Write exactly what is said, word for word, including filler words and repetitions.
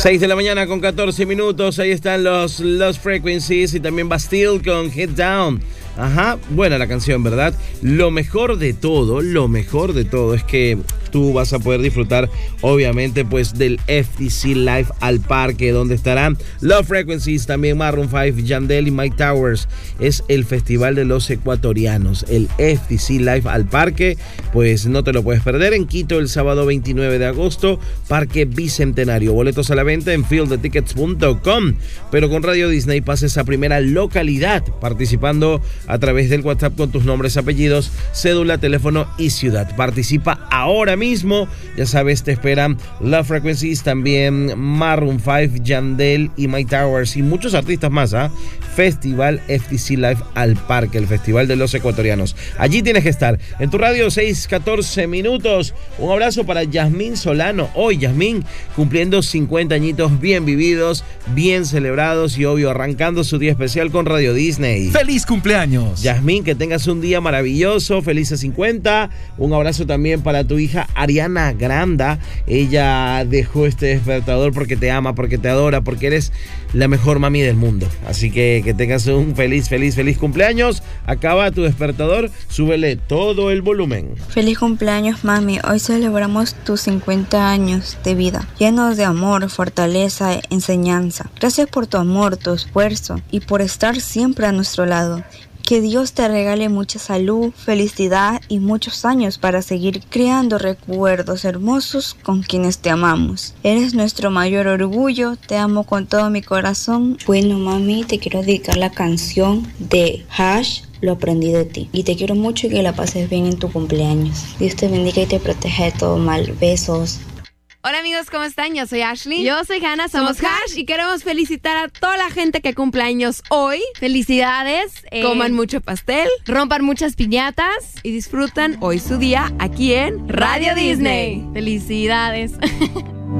seis de la mañana con catorce minutos. Ahí están los Lost Frequencies y también Bastille con Head Down. Ajá, buena la canción, ¿verdad? Lo mejor de todo, lo mejor de todo es que tú vas a poder disfrutar, obviamente, pues del F T C Live al Parque, donde estarán Lost Frequencies, también Maroon cinco, Yandel y Mike Towers. Es el festival de los ecuatorianos, el F T C Live al Parque, pues no te lo puedes perder en Quito el sábado veintinueve de agosto, Parque Bicentenario. Boletos a la venta en field the tickets punto com, pero con Radio Disney pases a primera localidad, participando a través del WhatsApp con tus nombres, apellidos, cédula, teléfono y ciudad. Participa ahora mismo, ya sabes, te esperan Love Frequencies, también Maroon cinco, Yandel y Mike Towers y muchos artistas más, ¿ah? ¿eh? Festival F T C Live al Parque, el festival de los ecuatorianos. Allí tienes que estar. En tu radio, seis catorce minutos. Un abrazo para Yasmín Solano. Hoy Yasmín cumpliendo cincuenta añitos bien vividos, bien celebrados y obvio arrancando su día especial con Radio Disney. ¡Feliz cumpleaños! Yasmín, que tengas un día maravilloso, felices cincuenta. Un abrazo también para tu hija Ariana Granda. Ella dejó este despertador porque te ama, porque te adora, porque eres la mejor mami del mundo. Así que que tengas un feliz, feliz, feliz cumpleaños. Acaba tu despertador, súbele todo el volumen. Feliz cumpleaños, mami. Hoy celebramos tus cincuenta años de vida, llenos de amor, fortaleza e enseñanza. Gracias por tu amor, tu esfuerzo y por estar siempre a nuestro lado. Que Dios te regale mucha salud, felicidad y muchos años para seguir creando recuerdos hermosos con quienes te amamos. Eres nuestro mayor orgullo, te amo con todo mi corazón. Bueno, mami, te quiero dedicar la canción de Hash, Lo aprendí de ti. Y te quiero mucho y que la pases bien en tu cumpleaños. Dios te bendiga y te proteja de todo mal. Besos. Hola amigos, ¿cómo están? Yo soy Ashley. Yo soy Hannah, somos, somos Hash y queremos felicitar a toda la gente que cumple años hoy. Felicidades. Eh, Coman mucho pastel, rompan muchas piñatas y disfrutan hoy su día aquí en Radio Disney. Felicidades.